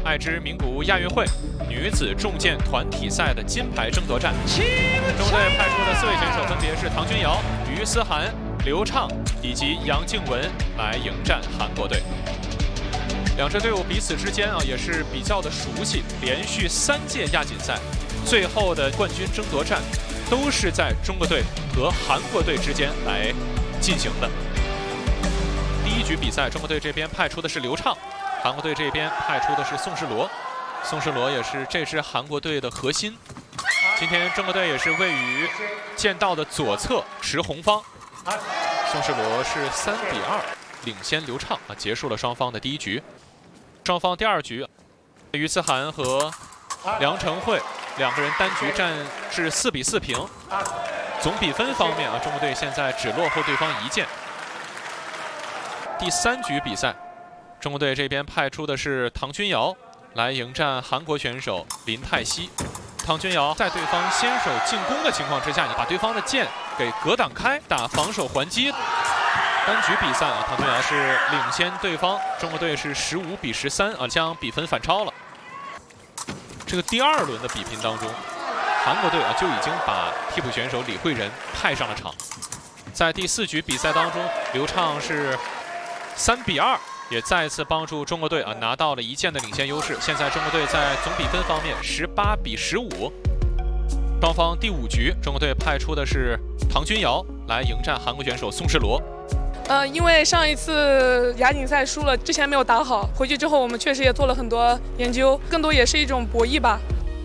爱知名古屋亚运会女子重剑团体赛的金牌争夺战。中国队派出的4位选手分别是唐君瑶、于思涵、刘畅以及杨静雯来迎战韩国队。两支队伍彼此之间也是比较的熟悉，连续3届亚锦赛最后的冠军争夺战都是在中国队和韩国队之间来进行的。第1局比赛，中国队这边派出的是刘畅，韩国队这边派出的是宋世罗。宋世罗也是这支韩国队的核心。今天中国队也是位于剑道的左侧持红方，宋世罗是3比2领先刘畅结束了双方的第1局。双方第2局，于思涵和梁成慧2个人单局战至4比4平。总比分方面中国队现在只落后对方1剑。第3局比赛，中国队这边派出的是唐君瑶来迎战韩国选手林泰熙。唐君瑶在对方先手进攻的情况之下，把对方的剑给格挡开，打防守还击。单局比赛唐君瑶是领先对方，中国队是15比13将比分反超了。这个第2轮的比拼当中，韩国队就已经把替补选手李慧仁派上了场。在第4局比赛当中，刘畅是3比2，也再次帮助中国队拿到了1剑的领先优势。现在中国队在总比分方面18比15。双方第5局，中国队派出的是唐君瑶来迎战韩国选手宋世罗。 因为上一次亚锦赛输了，之前没有打好，回去之后我们确实也做了很多研究，更多也是一种博弈吧。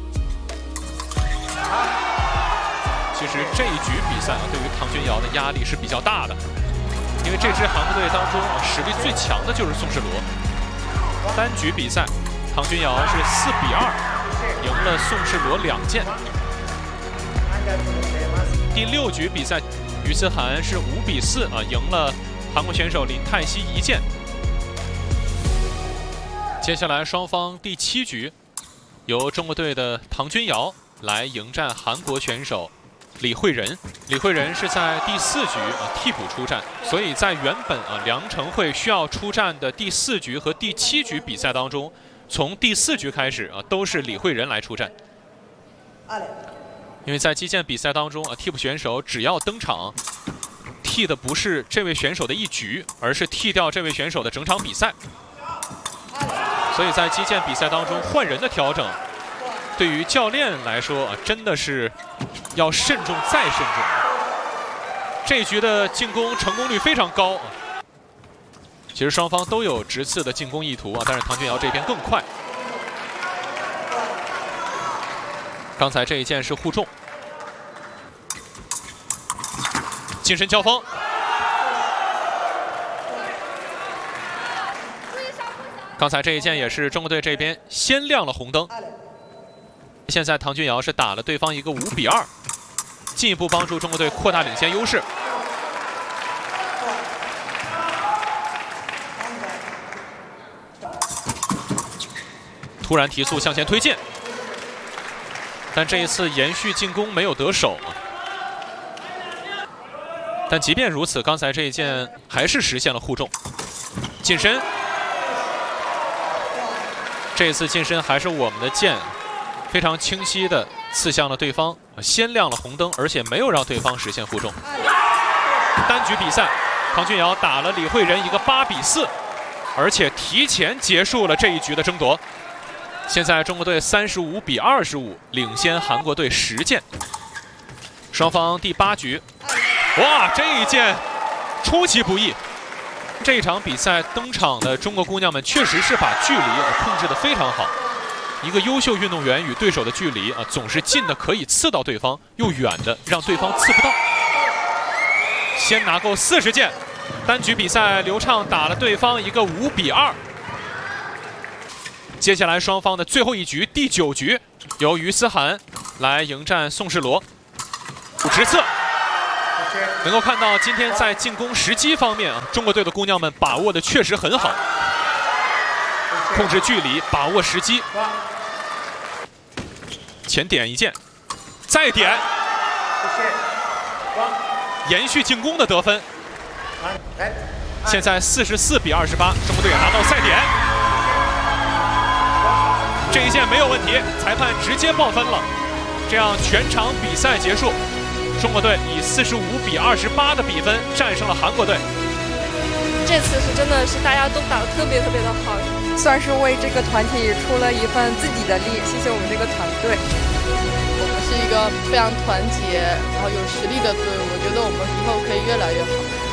其实这一局比赛对于唐君瑶的压力是比较大的，因为这支韩国队当中实力最强的就是宋世罗。单局比赛，唐君瑶是4比2赢了宋世罗2剑。第6局比赛，于思涵是5比4赢了韩国选手林泰熙1剑。接下来双方第7局，由中国队的唐君瑶来迎战韩国选手李慧仁。李慧仁是在第4局替补出战，所以在原本梁成慧需要出战的第4局和第7局比赛当中，从第4局开始都是李慧仁来出战。因为在击剑比赛当中替补选手只要登场，替的不是这位选手的1局，而是替掉这位选手的整场比赛。所以在击剑比赛当中换人的调整，对于教练来说真的是要慎重再慎重。这一局的进攻成功率非常高。其实双方都有直刺的进攻意图但是唐君瑶这边更快。刚才这一剑是互中，近身交锋。刚才这一剑也是中国队这边先亮了红灯。现在唐君瑶是打了对方一个5比2，进一步帮助中国队扩大领先优势。突然提速向前推进，但这一次延续进攻没有得手。但即便如此，刚才这一剑还是实现了互中，近身。这一次近身还是我们的剑非常清晰的刺向了对方，先亮了红灯，而且没有让对方实现互中。单局比赛，唐君瑶打了李慧仁一个8比4，而且提前结束了这一局的争夺。现在中国队35比25领先韩国队10剑。双方第8局，哇，这一剑出其不意。这一场比赛登场的中国姑娘们确实是把距离控制得非常好。一个优秀运动员与对手的距离总是近的可以刺到对方，又远的让对方刺不到。先拿够40剑。单局比赛，刘畅打了对方一个5比2。接下来双方的最后一局，第9局，由于思涵来迎战宋世罗，直刺。能够看到今天在进攻时机方面中国队的姑娘们把握的确实很好，控制距离，把握时机。前点一剑，再点，延续进攻的得分。现在44比28，中国队也拿到赛点。 这一线没有问题，裁判直接报分了。这样全场比赛结束，中国队以45比28的比分战胜了韩国队。 这次是真的是大家都打得特别的好， 算是为这个团体出了一份自己的力，谢谢我们这个团队。 我们是一个非常团结，然后有实力的队伍，我觉得我们以后可以越来越好。